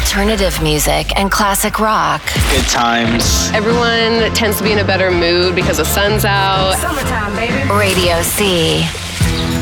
alternative music and classic rock. Good times. Everyone tends to be in a better mood because the sun's out. Radio C.